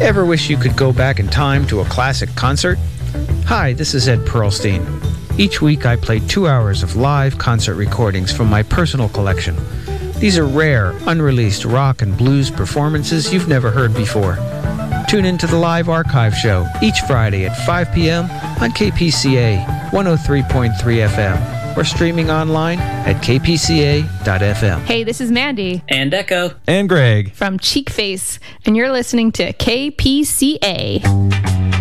Ever wish you could go back in time to a classic concert? Hi, this is Ed Pearlstein. Each week I play 2 hours of live concert recordings from my personal collection. These are rare, unreleased rock and blues performances you've never heard before. Tune into the Live Archive Show each Friday at 5 p.m. on KPCA 103.3 FM or streaming online at kpca.fm. Hey, this is Mandy. And Echo. And Greg. From Cheek Face, and you're listening to KPCA.